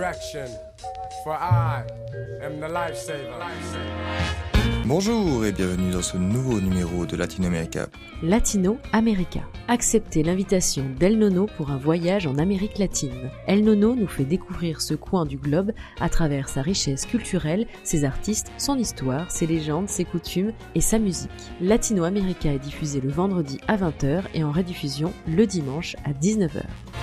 Bonjour et bienvenue dans ce nouveau numéro de Latino America. Latino America. Acceptez l'invitation d'El Nono pour un voyage en Amérique latine. El Nono nous fait découvrir ce coin du globe à travers sa richesse culturelle, ses artistes, son histoire, ses légendes, ses coutumes et sa musique. Latino America est diffusé le vendredi à 20h et en rediffusion le dimanche à 19h.